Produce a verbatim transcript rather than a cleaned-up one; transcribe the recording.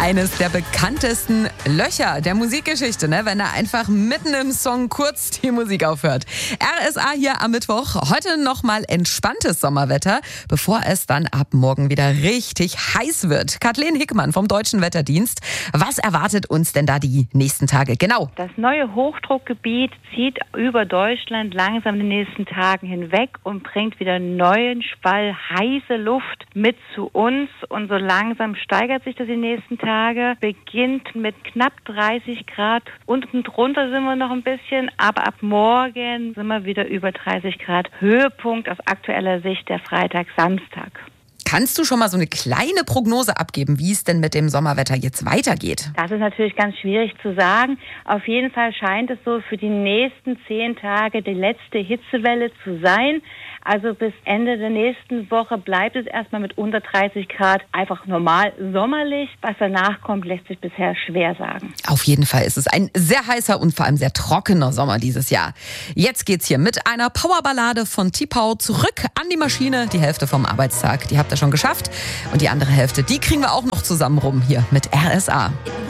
Eines der bekanntesten Löcher der Musikgeschichte, ne? Wenn da einfach mitten im Song kurz die Musik aufhört. R S A hier am Mittwoch. Heute nochmal entspanntes Sommerwetter, bevor es dann ab morgen wieder richtig heiß wird. Kathleen Hickmann vom Deutschen Wetterdienst. Was erwartet uns denn da die nächsten Tage? Genau. Das neue Hochdruckgebiet zieht über Deutschland langsam in den nächsten Tagen hinweg und bringt wieder neuen Spall heiße Luft mit zu uns. Und so langsam steigert sich das die nächsten Tage. Beginnt mit knapp dreißig Grad. Unten drunter sind wir noch ein bisschen, aber ab morgen sind wir wieder über dreißig Grad. Höhepunkt aus aktueller Sicht der Freitag, Samstag. Kannst du schon mal so eine kleine Prognose abgeben, wie es denn mit dem Sommerwetter jetzt weitergeht? Das ist natürlich ganz schwierig zu sagen. Auf jeden Fall scheint es so für die nächsten zehn Tage die letzte Hitzewelle zu sein. Also bis Ende der nächsten Woche bleibt es erstmal mit unter dreißig Grad einfach normal sommerlich. Was danach kommt, lässt sich bisher schwer sagen. Auf jeden Fall ist es ein sehr heißer und vor allem sehr trockener Sommer dieses Jahr. Jetzt geht's hier mit einer Powerballade von T-Pau zurück an die Maschine. Die Hälfte vom Arbeitstag, die habt ihr schon geschafft. Und die andere Hälfte, die kriegen wir auch noch zusammen rum hier mit R S A.